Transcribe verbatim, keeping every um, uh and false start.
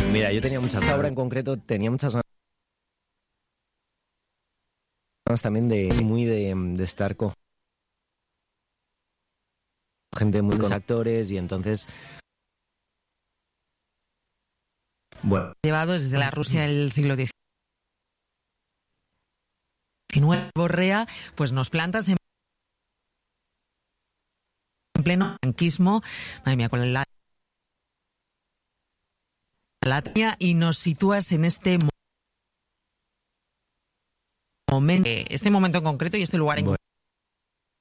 Mira, yo tenía muchas ganas, ahora en concreto tenía muchas ganas también de muy de, de estar con gente muy con actores y entonces bueno, llevado desde la Rusia del siglo diecinueve, Borrea, pues nos plantas en pleno franquismo, madre mía, con la Latvia, y nos sitúas en este momento, este momento en concreto y este lugar en bueno.